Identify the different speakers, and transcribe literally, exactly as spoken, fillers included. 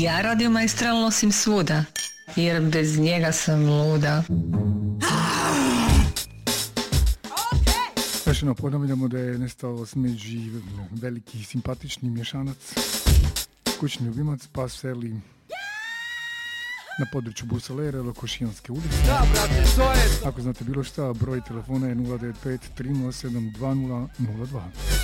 Speaker 1: Ja Radio Maestral nosim svuda, jer bez njega sam luda.
Speaker 2: Još jedno ponavljamo da je nestao smeđi veliki simpatični mješanac, kućni ljubimac, pas seli na području Busalere, Lokošijanske ulice.
Speaker 3: Da, brate, to je...
Speaker 2: Ako znate bilo šta, broj telefona je nula devet pet tri nula sedam dva nula nula dva.